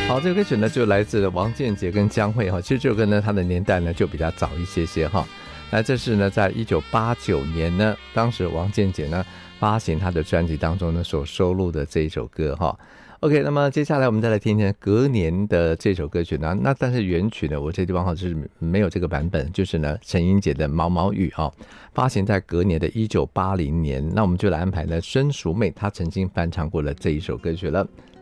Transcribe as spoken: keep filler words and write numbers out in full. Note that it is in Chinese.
好，这个歌曲呢就来自王建杰跟江蕙哈，其实这首歌呢它的年代呢就比较早一些些哈。那这是呢在一九八九年呢，当时王建杰呢发行他的专辑当中呢所收录的这一首歌哈。OK， 那么接下来我们再来听听隔年的这首歌曲呢，那但是原曲呢，我这地方哈是没有这个版本，就是呢陈英杰的《毛毛雨》哈，发行在隔年的一九八零年。那我们就来安排呢孙淑媚她曾经翻唱过的这一首歌曲了。